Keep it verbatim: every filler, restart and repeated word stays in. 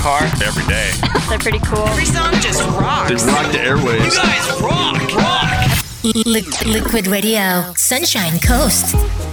car every day. They're pretty cool. Every song just rocks. They rock the airwaves. You guys rock, rock. Liquid Radio, Sunshine Coast.